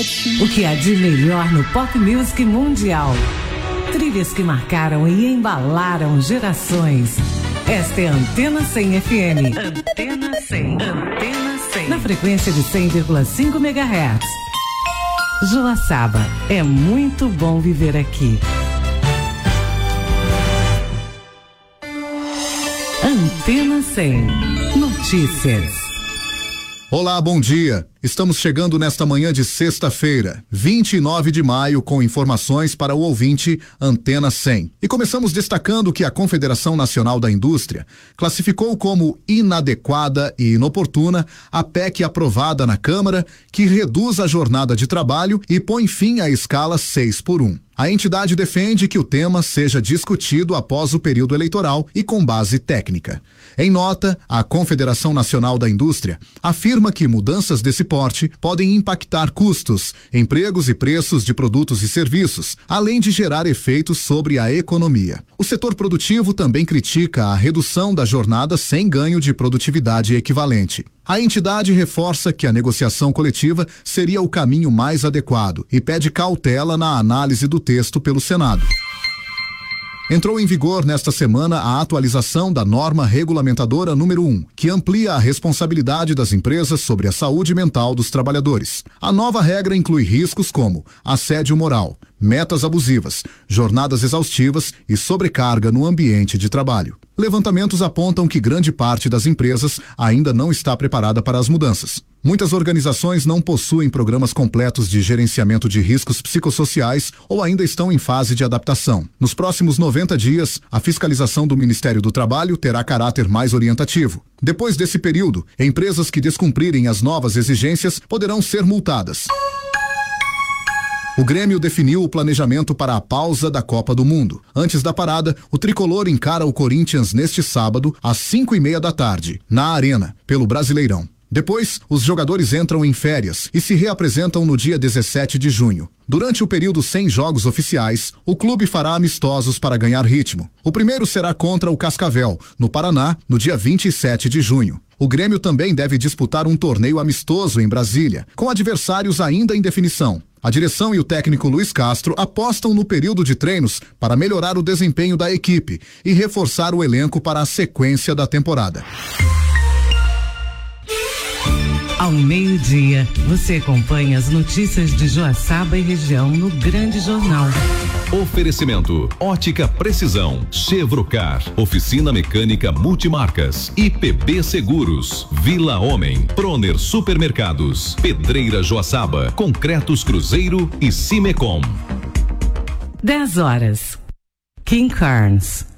O que há de melhor no pop music mundial. Trilhas que marcaram e embalaram gerações. Esta é a Antena 100 FM. Antena 100. Antena 100. Na frequência de 100,5 MHz. Joaçaba, é muito bom viver aqui. Antena 100. Notícias. Olá, bom dia. Estamos chegando nesta manhã de sexta-feira, 29 de maio, com informações para o ouvinte Antena 100. E começamos destacando que a Confederação Nacional da Indústria classificou como inadequada e inoportuna a PEC aprovada na Câmara, que reduz a jornada de trabalho e põe fim à escala 6x1. A entidade defende que o tema seja discutido após o período eleitoral e com base técnica. Em nota, a Confederação Nacional da Indústria afirma que mudanças desse porte podem impactar custos, empregos e preços de produtos e serviços, além de gerar efeitos sobre a economia. O setor produtivo também critica a redução da jornada sem ganho de produtividade equivalente. A entidade reforça que a negociação coletiva seria o caminho mais adequado e pede cautela na análise do texto pelo Senado. Entrou em vigor nesta semana a atualização da norma regulamentadora número 1, que amplia a responsabilidade das empresas sobre a saúde mental dos trabalhadores. A nova regra inclui riscos como assédio moral, metas abusivas, jornadas exaustivas e sobrecarga no ambiente de trabalho. Levantamentos apontam que grande parte das empresas ainda não está preparada para as mudanças. Muitas organizações não possuem programas completos de gerenciamento de riscos psicossociais ou ainda estão em fase de adaptação. Nos próximos 90 dias, a fiscalização do Ministério do Trabalho terá caráter mais orientativo. Depois desse período, empresas que descumprirem as novas exigências poderão ser multadas. O Grêmio definiu o planejamento para a pausa da Copa do Mundo. Antes da parada, o tricolor encara o Corinthians neste sábado, às 5:30 da tarde, na Arena, pelo Brasileirão. Depois, os jogadores entram em férias e se reapresentam no dia 17 de junho. Durante o período sem jogos oficiais, o clube fará amistosos para ganhar ritmo. O primeiro será contra o Cascavel, no Paraná, no dia 27 de junho. O Grêmio também deve disputar um torneio amistoso em Brasília, com adversários ainda em definição. A direção e o técnico Luiz Castro apostam no período de treinos para melhorar o desempenho da equipe e reforçar o elenco para a sequência da temporada. Ao meio-dia, você acompanha as notícias de Joaçaba e região no Grande Jornal. Oferecimento: Ótica Precisão, Chevrocar, Oficina Mecânica Multimarcas, IPB Seguros, Vila Homem, Proner Supermercados, Pedreira Joaçaba, Concretos Cruzeiro e Cimecom. 10 horas. King Carnes.